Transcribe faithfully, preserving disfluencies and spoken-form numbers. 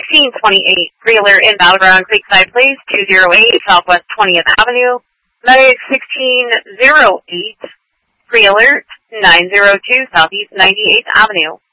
sixteen twenty-eight, pre-alert inbound around Creekside Place, two oh eight Southwest twentieth Avenue. Medic sixteen oh eight, pre-alert nine oh two Southeast ninety-eighth Avenue.